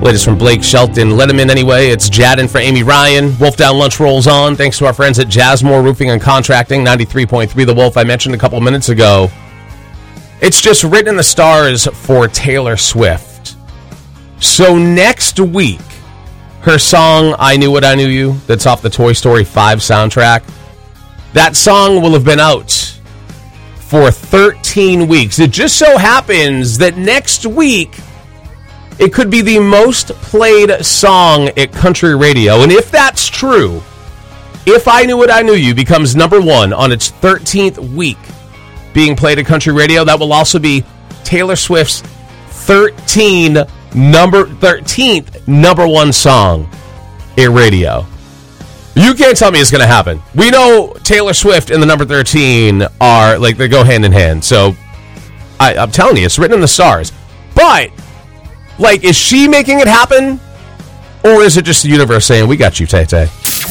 Latest from Blake Shelton. Let him in anyway. It's Jadden for Amy Ryan. Wolf Down Lunch rolls on. Thanks to our friends at Jasmore Roofing and Contracting, 93.3 The Wolf I mentioned a couple minutes ago. It's just written in the stars for Taylor Swift. So next week, her song, I Knew What I Knew You, that's off the Toy Story 5 soundtrack, that song will have been out for 13 weeks. It just so happens that next week, it could be the most played song at country radio. And if that's true, If I Knew What I Knew You becomes number one on its 13th week being played at country radio, that will also be Taylor Swift's 13th number one song at radio. You can't tell me it's going to happen. We know Taylor Swift and the number 13 are, like, they go hand in hand. So, I'm telling you, it's written in the stars. But, like, is she making it happen? Or is it just the universe saying, we got you, Tay-Tay?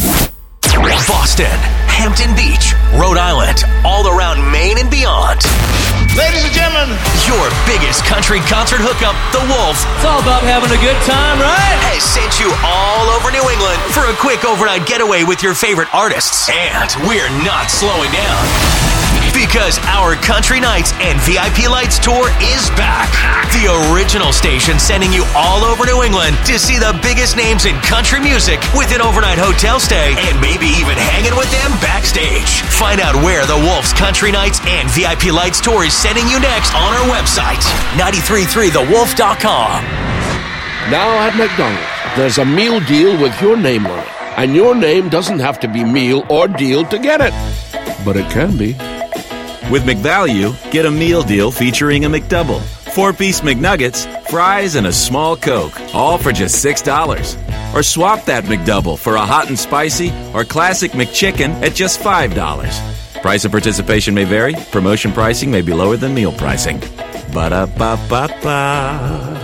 Boston, Hampton Beach, Rhode Island, all around Maine and beyond. Ladies and gentlemen, your biggest country concert hookup, The Wolf. It's all about having a good time, right? Has sent you all over New England for a quick overnight getaway with your favorite artists. And we're not slowing down. Because our Country Nights and VIP Lights tour is back. The original station sending you all over New England to see the biggest names in country music with an overnight hotel stay and maybe even hanging with them backstage. Find out where the Wolf's Country Nights and VIP Lights tour is sending you next on our website, 933thewolf.com. Now at McDonald's, there's a meal deal with your name on it. And your name doesn't have to be meal or deal to get it. But it can be. With McValue, get a meal deal featuring a McDouble, 4-piece McNuggets, fries, and a small Coke, all for just $6. Or swap that McDouble for a hot and spicy or classic McChicken at just $5. Price of participation may vary. Promotion pricing may be lower than meal pricing. Ba-da-ba-ba-ba.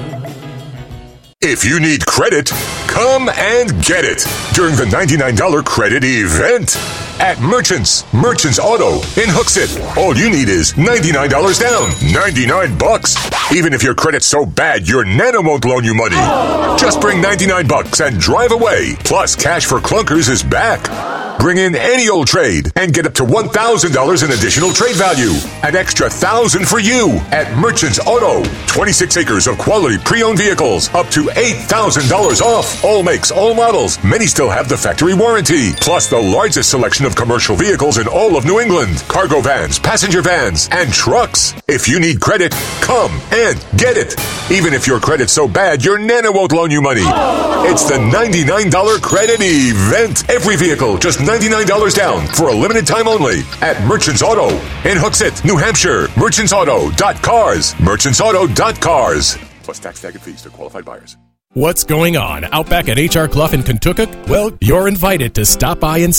If you need credit, come and get it during the $99 credit event at Merchants Auto in Hooksett. All you need is $99 down, $99. Even if your credit's so bad, your Nana won't loan you money. Just bring $99 and drive away. Plus, Cash for Clunkers is back. Bring in any old trade and get up to $1,000 in additional trade value. An extra $1,000 for you at Merchants Auto. 26 acres of quality pre-owned vehicles, up to $8,000 off. All makes, all models. Many still have the factory warranty. Plus the largest selection of commercial vehicles in all of New England. Cargo vans, passenger vans, and trucks. If you need credit, come and get it. Even if your credit's so bad, your Nana won't loan you money. It's the $99 credit event. Every vehicle, just $99 down for a limited time only at Merchants Auto in Hooksett, New Hampshire. Merchantsauto.cars. Merchantsauto.cars. Plus tax, tag, and fees to qualified buyers. What's going on out back at H.R. Clough in Kentucky? Well, you're invited to stop by and